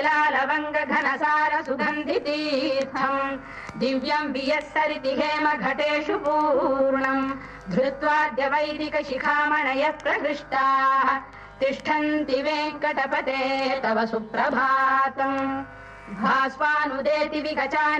लवंग घनसार सुगंधि तीर्थम् दिव्यम् वियस्सरिति हेम घटेषु पूर्णम् धृत्वाद्य वैदिक शिखामणयः प्रहृष्टाः तिष्ठन्ति वेङ्कटपते तव सुप्रभातम् भास्वानुदेति विगचानि